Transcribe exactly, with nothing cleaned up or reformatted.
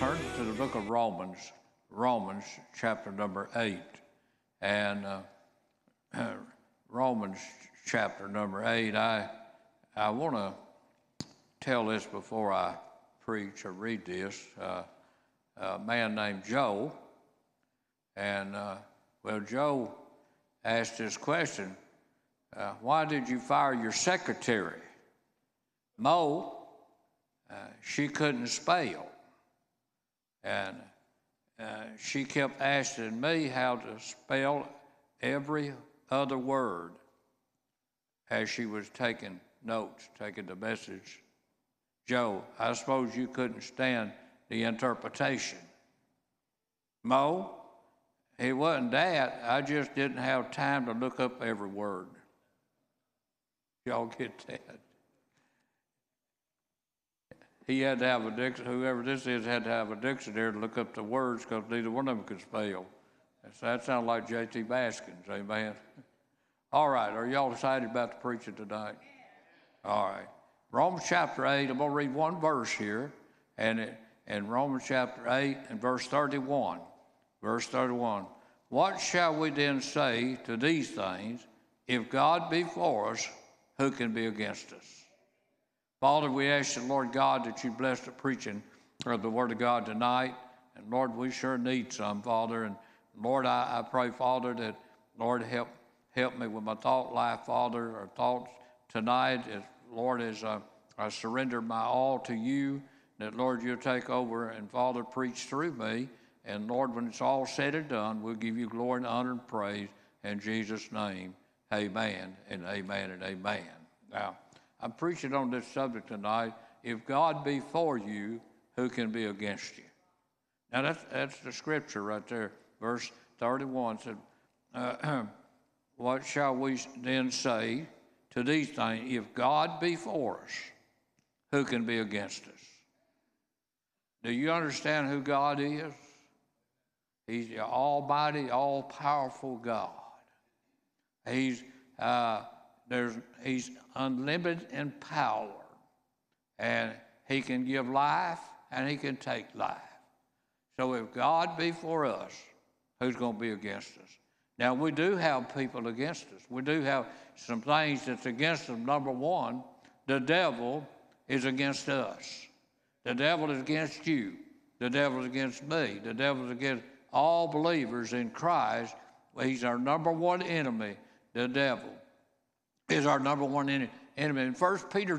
turn to the book of Romans, Romans chapter number eight. And uh, Romans chapter number eight, I, I want to tell this before I preach or read this. Uh, a man named Joe, and uh, well, Joe asked this question, uh, why did you fire your secretary? Mo, uh, she couldn't spell. And uh, she kept asking me how to spell every other word as she was taking notes, taking the message. Joe, I suppose you couldn't stand the interpretation. Mo, it wasn't that. I just didn't have time to look up every word. Y'all get that? He had to have a dictionary, whoever this is had to have a dictionary to look up the words because neither one of them could spell. So that sounded like J T Baskins, amen? All right, are y'all excited about the preaching tonight? All right. Romans chapter eight, I'm going to read one verse here, and it, in Romans chapter eight and verse thirty-one. Verse thirty-one. What shall we then say to these things? If God be for us, who can be against us? Father, we ask the Lord God that you bless the preaching of the Word of God tonight. And Lord, we sure need some, Father. And Lord, I, I pray, Father, that, Lord, help help me with my thought life, Father, or thoughts tonight. As, Lord, as I, I surrender my all to you, that, Lord, you'll take over and, Father, preach through me. And, Lord, when it's all said and done, we'll give you glory and honor and praise in Jesus' name. Amen and amen and amen. Now, I'm preaching on this subject tonight. If God be for you, who can be against you? Now, that's, that's the scripture right there. Verse thirty-one said, uh, what shall we then say to these things? If God be for us, who can be against us? Do you understand who God is? He's the almighty, all-powerful God. He's... Uh, There's, he's unlimited in power, and he can give life, and he can take life. So if God be for us, who's going to be against us? Now, we do have people against us. We do have some things that's against us. Number one, the devil is against us. The devil is against you. The devil is against me. The devil is against all believers in Christ. He's our number one enemy, the devil is our number one enemy. In First Peter